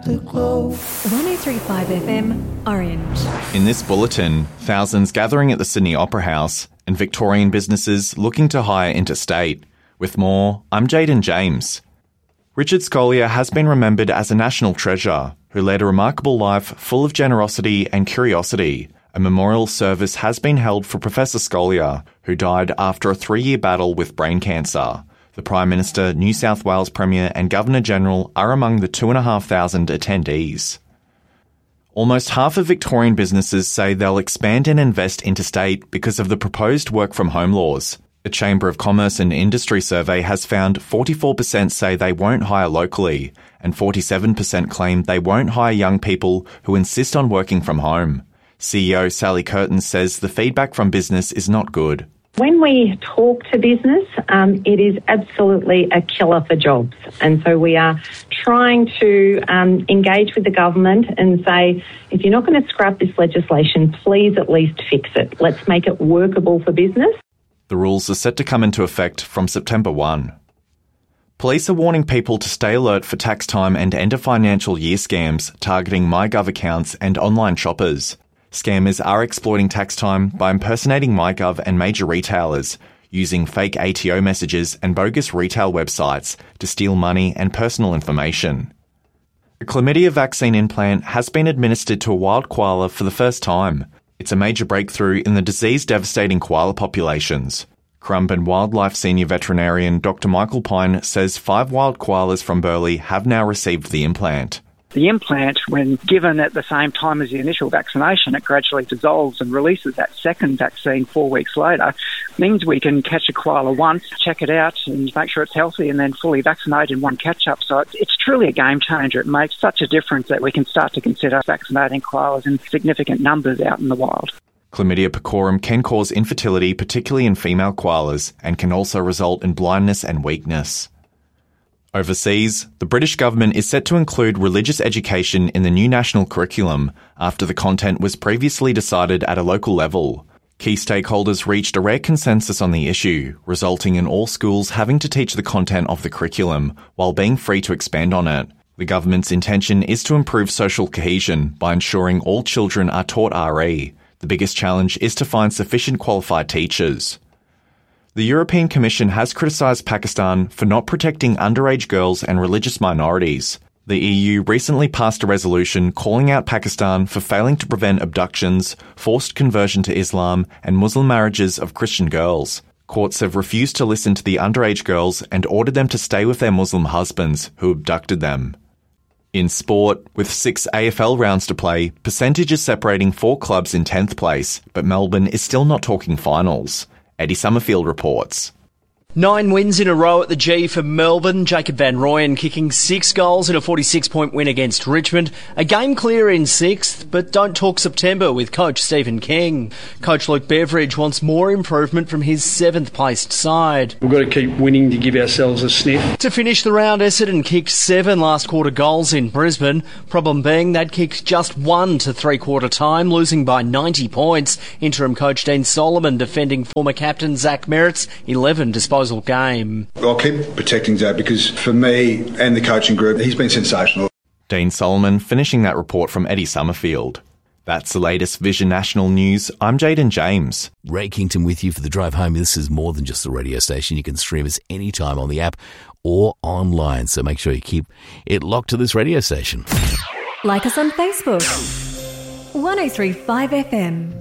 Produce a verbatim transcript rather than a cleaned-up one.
one oh three point five F M, Orange. In this bulletin, thousands gathering at the Sydney Opera House and Victorian businesses looking to hire interstate. With more, I'm Jaden James. Richard Scolyer has been remembered as a national treasure who led a remarkable life full of generosity and curiosity. A memorial service has been held for Professor Scolyer, who died after a three-year battle with brain cancer. The Prime Minister, New South Wales Premier and Governor-General are among the two and a half thousand attendees. Almost half of Victorian businesses say they'll expand and invest interstate because of the proposed work-from-home laws. A Chamber of Commerce and Industry survey has found forty-four percent say they won't hire locally, and forty-seven percent claim they won't hire young people who insist on working from home. C E O Sally Curtin says the feedback from business is not good. When we talk to business, um, it is absolutely a killer for jobs. And so we are trying to um, engage with the government and say, if you're not going to scrap this legislation, please at least fix it. Let's make it workable for business. The rules are set to come into effect from September first. Police are warning people to stay alert for tax time and end of financial year scams targeting MyGov accounts and online shoppers. Scammers are exploiting tax time by impersonating MyGov and major retailers, using fake A T O messages and bogus retail websites to steal money and personal information. A chlamydia vaccine implant has been administered to a wild koala for the first time. It's a major breakthrough in the disease-devastating koala populations. Currumbin Wildlife Senior Veterinarian Doctor Michael Pine says five wild koalas from Burleigh have now received the implant. The implant, when given at the same time as the initial vaccination, it gradually dissolves and releases that second vaccine four weeks later, means we can catch a koala once, check it out and make sure it's healthy and then fully vaccinate in one catch-up. So it's, it's truly a game changer. It makes such a difference that we can start to consider vaccinating koalas in significant numbers out in the wild. Chlamydia pecorum can cause infertility, particularly in female koalas, and can also result in blindness and weakness. Overseas, the British government is set to include religious education in the new national curriculum after the content was previously decided at a local level. Key stakeholders reached a rare consensus on the issue, resulting in all schools having to teach the content of the curriculum while being free to expand on it. The government's intention is to improve social cohesion by ensuring all children are taught R E. The biggest challenge is to find sufficient qualified teachers. The European Commission has criticised Pakistan for not protecting underage girls and religious minorities. The E U recently passed a resolution calling out Pakistan for failing to prevent abductions, forced conversion to Islam, and Muslim marriages of Christian girls. Courts have refused to listen to the underage girls and ordered them to stay with their Muslim husbands who abducted them. In sport, with six A F L rounds to play, percentage is separating four clubs in tenth place, but Melbourne is still not talking finals. Eddie Summerfield reports. Nine wins in a row at the G for Melbourne. Jacob Van Rooyen kicking six goals in a forty-six point win against Richmond. A game clear in sixth, but don't talk September with coach Stephen King. Coach Luke Beveridge wants more improvement from his seventh placed side. We've got to keep winning to give ourselves a sniff. To finish the round, Essendon kicked seven last quarter goals in Brisbane. Problem being they'd kicked just one to three quarter time, losing by ninety points. Interim coach Dean Solomon defending former captain Zach Merritt's eleven disposal game. I'll keep protecting Zach because for me and the coaching group, he's been sensational. Dean Solomon finishing that report from Eddie Summerfield. That's the latest Vision National News. I'm Jaden James. Ray Kington with you for the drive home. This is more than just a radio station. You can stream us anytime on the app or online, so make sure you keep it locked to this radio station. Like us on Facebook. one oh three point five F M.